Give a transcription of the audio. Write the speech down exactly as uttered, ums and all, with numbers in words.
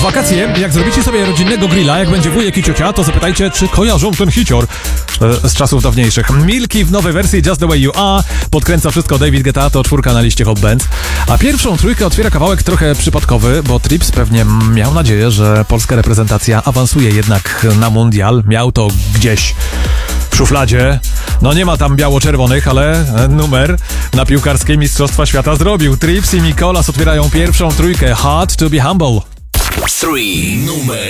wakacje, jak zrobicie sobie rodzinnego grilla, jak będzie wujek i ciocia, to zapytajcie, czy kojarzą ten hicior e, z czasów dawniejszych. Milki w nowej wersji Just The Way You Are podkręca wszystko David Guetta, to czwórka na liście Hot Bands. A pierwszą trójkę otwiera kawałek trochę przypadkowy, bo Trips pewnie miał nadzieję, że polska reprezentacja awansuje jednak na mundial. Miał to gdzieś w szufladzie. No nie ma tam biało-czerwonych, ale numer na piłkarskie Mistrzostwa Świata zrobił. Trips i Mikolas otwierają pierwszą trójkę. Hard to be humble. trzy. Numer